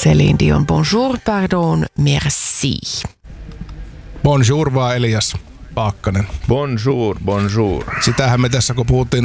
Céline Dion. Bonjour, pardon, merci. Bonjour vaan Elias Paakkanen. Bonjour, bonjour. Sitähän me tässä, kun puhuttiin